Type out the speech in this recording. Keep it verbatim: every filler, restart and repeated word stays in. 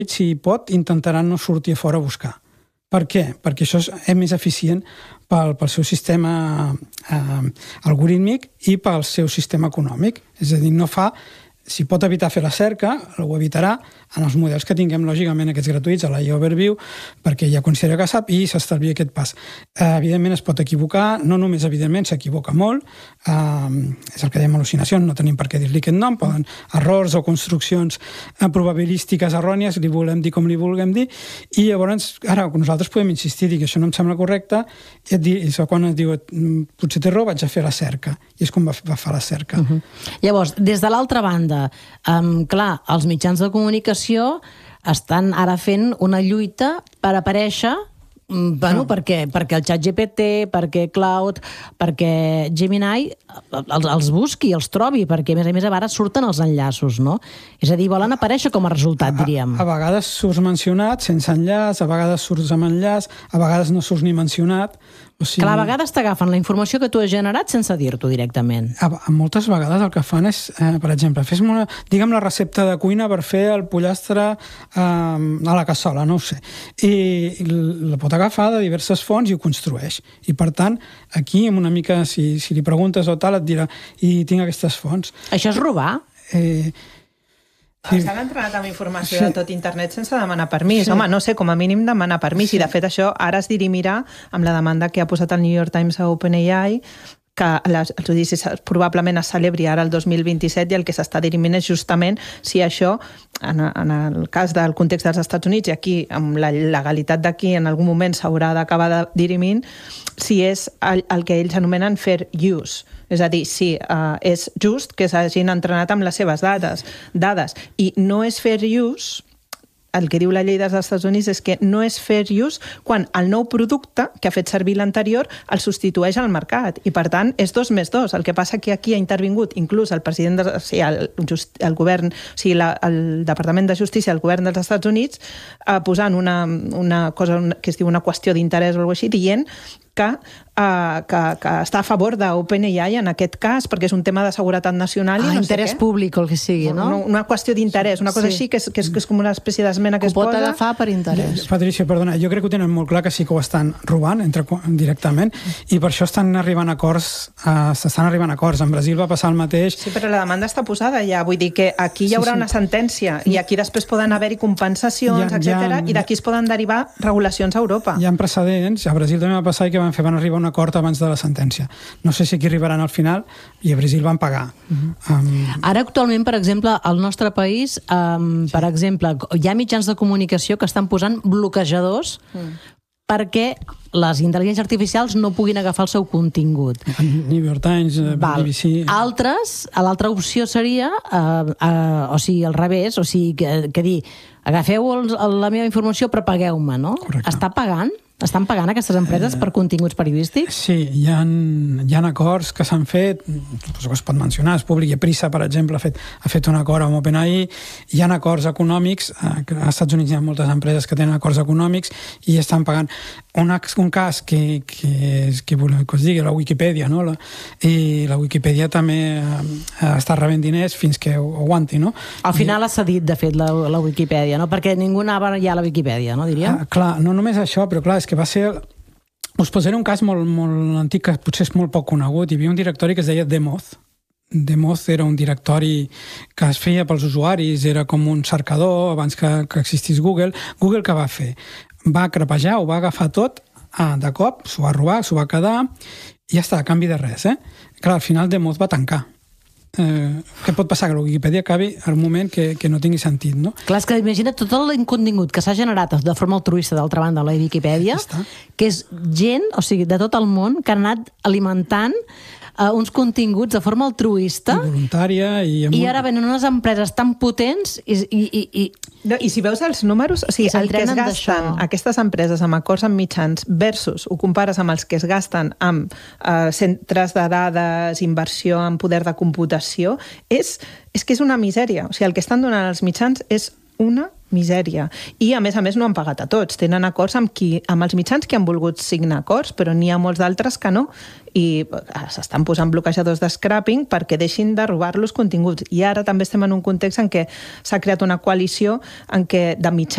si pot, intentaran no sortir a fora a buscar. Per què? Perquè això és més eficient pel, pel seu sistema eh, algorítmic i pel seu sistema econòmic. És a dir, no fa... Si pot evitar fer la cerca, ho evitarà en els models que tinguem, lògicament, aquests gratuïts, a l'A I Overview, perquè ja considera que sap i s'estalvia aquest pas. Eh, evidentment es pot equivocar, no només evidentment s'equivoca molt, eh, és el que dèiem al·lucinacions, no tenim per què dir-li aquest nom, poden errors o construccions probabilístiques errònies, li volem dir com li vulguem dir, i llavors ara nosaltres podem insistir, dir que això no em sembla correcte, i, et dir, i quan es diu potser té raó, vaig a fer la cerca, i és com va, va fer la cerca. Uh-huh. Llavors, des de l'altra banda, Um, clar, els mitjans de comunicació estan ara fent una lluita per aparèixer, um, bueno, perquè, perquè el ChatGPT, perquè Cloud, perquè Gemini els, els busqui, els trobi, perquè a més a més a vegades surten els enllaços, no? És a dir, volen aparèixer com a resultat, diríem. A, a vegades surts mencionat sense enllaç, a vegades surts amb enllaç, a vegades no surts ni mencionat. O sigui, clar, a vegades t'agafen la informació que tu has generat sense dir-t'ho directament. A, a moltes vegades el que fan és, eh, per exemple, fes-me una, digue'm la recepta de cuina per fer el pollastre eh, a la cassola, no ho sé. I, i la pot agafar de diverses fonts i ho construeix. I per tant, aquí, amb una mica, si, si li preguntes o tal, et dirà, i tinc aquestes fonts. Això és robar? Eh... Sí. Estan entrenat amb informació sí. de tot internet sense demanar permís. Sí. Home, no sé, com a mínim demanar permís. Sí. I de fet això ara es dirimirà amb la demanda que ha posat el New York Times a OpenAI, que les, el judici probablement es celebri ara el dos mil vint-i-set i el que s'està dirimint és justament si això, en, en el cas del context dels Estats Units i aquí, amb la legalitat d'aquí, en algun moment s'haurà d'acabar de dirimint, si és el, el que ells anomenen fair use. És a dir, si uh, és just que s'hagin entrenat amb les seves dades, dades. I no és fair use, el que diu la llei dels Estats Units és que no és fair use quan el nou producte que ha fet servir l'anterior el substitueix al mercat. I, per tant, és dos més dos. El que passa que aquí ha intervingut inclús el president, de, o sigui, el, just, el govern, o sigui, la, el Departament de Justícia, el govern dels Estats Units, eh, posant una, una cosa que es diu una qüestió d'interès o alguna cosa així, dient que, uh, que, que està a favor d'OpenAI en aquest cas, perquè és un tema de seguretat nacional i ah, no interès sé què. públic o el que sigui, no? Una, una qüestió d'interès, una cosa sí. així, que és, que, és, que és com una espècie d'esmena que, que es pot posa... agafar per interès. Patricia, perdona, jo crec que ho tenen molt clar que sí que ho estan robant entre, directament i per això estan arribant a acords, uh, s'estan arribant a acords. En Brasil va passar el mateix. Sí, però la demanda està posada ja, vull dir que aquí hi haurà sí, sí. una sentència i aquí després poden haver-hi compensacions, etcètera, i d'aquí es poden derivar regulacions a Europa. Hi ha precedents, a Brasil també va passar i que van fer, van arribar a un acord abans de la sentència. No sé si aquí arribaran al final i a Brasil van pagar. Uh-huh. um... Ara actualment, per exemple, al nostre país, um, sí. per exemple, hi ha mitjans de comunicació que estan posant bloquejadors mm. perquè les intel·ligències artificials no puguin agafar el seu contingut. New York Times, Val. B B C... Altres, l'altra opció seria, uh, uh, o sigui, al revés, o sigui, que, que dir, agafeu el, la meva informació però pagueu-me, no? Correcte. Està pagant? Estan pagant aquestes empreses per continguts periodístics? Sí, hi ha, hi ha acords que s'han fet, suposo que es pot mencionar, és públic, Prisa, per exemple, ha fet, ha fet un acord amb OpenAI, hi ha acords econòmics, que als Estats Units hi ha moltes empreses que tenen acords econòmics i estan pagant. Un, un cas que, que, que, que us digui, la Wikipedia, no? La, i la Wikipedia també eh, està rebent diners fins que ho aguanti, no? Al final I, ha cedit, de fet, la, la Wikipedia, no? Perquè ningú anava ja a la Wikipedia, no, diríem? Ah, clar, no només això, però clar, és que va ser... Us posaré un cas molt, molt antic que potser és molt poc conegut. Hi havia un directori que es deia Demoz. Demoz era un directori que es feia pels usuaris, era com un cercador abans que, que existís Google. Google què va fer? Va crepejar, ho va agafar tot ah, de cop, s'ho va robar, s'ho va quedar i ja està, a canvi de res. Eh? Clar, al final Demoz va tancar. Eh, què pot passar? Que la Wikipedia acabi en un moment que, que no tingui sentit, no? Clar, és que imagina't tot el contingut que s'ha generat de forma altruista, d'altra banda, a la Wikipedia, que és gent, o sigui, de tot el món, que han anat alimentant uh, uns continguts de forma altruista i voluntària i, i ara venen unes empreses tan potents i, i, i, i... No, i si veus els números, o sigui, el que es gasten aquestes empreses amb acords amb mitjans versus ho compares amb els que es gasten amb uh, centres de dades, inversió en poder de computació, és, és que és una misèria. O sigui, el que estan donant els mitjans és una misèria. I, a més a més, no han pagat a tots. Tenen acords amb, qui, amb els mitjans que han volgut signar acords, però n'hi ha molts d'altres que no. I s'estan posant bloquejadors de scrapping perquè deixin de robar-los continguts. I ara també estem en un context en què s'ha creat una coalició en què de mitjans